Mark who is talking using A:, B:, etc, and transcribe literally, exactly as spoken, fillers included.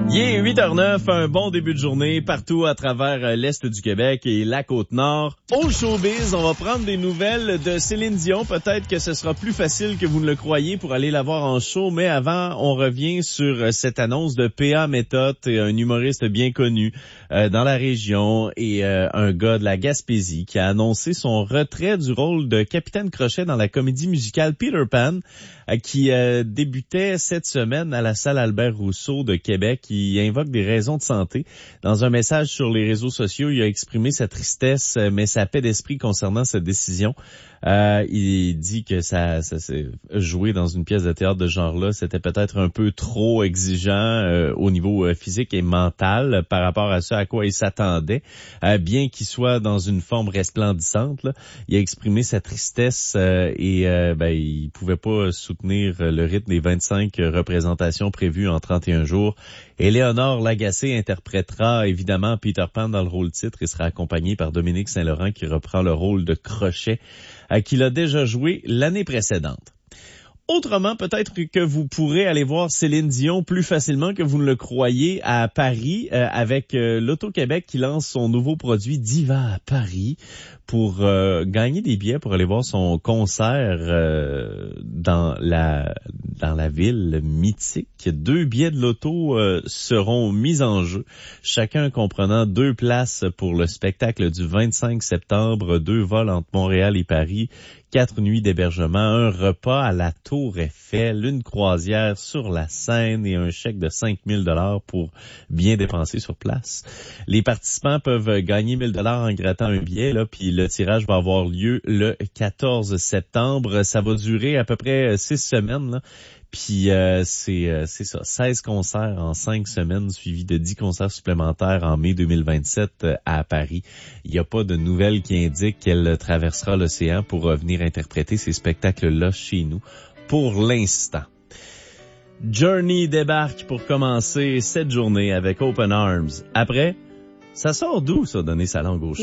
A: Il est huit heures neuf, un bon début de journée partout à travers l'Est du Québec et la Côte-Nord. Au showbiz, on va prendre des nouvelles de Céline Dion. Peut-être que ce sera plus facile que vous ne le croyez pour aller la voir en show, mais avant, on revient sur cette annonce de P A Méthode, un humoriste bien connu euh, dans la région et euh, un gars de la Gaspésie qui a annoncé son retrait du rôle de Capitaine Crochet dans la comédie musicale Peter Pan, euh, qui euh, débutait cette semaine à la salle Albert Rousseau de Québec. Il invoque des raisons de santé. Dans un message sur les réseaux sociaux, il a exprimé sa tristesse, mais sa paix d'esprit concernant cette décision. Euh, il dit que ça, ça s'est joué dans une pièce de théâtre de ce genre-là. C'était peut-être un peu trop exigeant euh, au niveau euh, physique et mental par rapport à ce à quoi il s'attendait. Euh, bien qu'il soit dans une forme resplendissante, là, il a exprimé sa tristesse euh, et euh, ben, il pouvait pas soutenir le rythme des vingt-cinq représentations prévues en trente et un jours. Éléonore Lagacé interprétera évidemment Peter Pan dans le rôle titre et sera accompagnée par Dominique Saint-Laurent qui reprend le rôle de Crochet euh, qu'il a déjà joué l'année précédente. Autrement, peut-être que vous pourrez aller voir Céline Dion plus facilement que vous ne le croyez à Paris euh, avec euh, l'Auto-Québec qui lance son nouveau produit Diva à Paris pour euh, gagner des billets pour aller voir son concert euh, dans la dans la ville mythique. Deux billets de l'auto euh, seront mis en jeu, chacun comprenant deux places pour le spectacle du vingt-cinq septembre, deux vols entre Montréal et Paris, quatre nuits d'hébergement, un repas à la Tour Eiffel, une croisière sur la Seine et un chèque de cinq mille dollars pour bien dépenser sur place. Les participants peuvent gagner mille dollars en grattant un billet, là, puis le tirage va avoir lieu le quatorze septembre. Ça va durer à peu près six semaines, là. Puis euh, c'est euh, c'est ça, seize concerts en cinq semaines, suivis de dix concerts supplémentaires en mai deux mille vingt-sept euh, à Paris. Il n'y a pas de nouvelles qui indiquent qu'elle traversera l'océan pour revenir interpréter ces spectacles-là chez nous pour l'instant. Journey débarque pour commencer cette journée avec Open Arms. Après, ça sort d'où ça, donner sa langue au chat?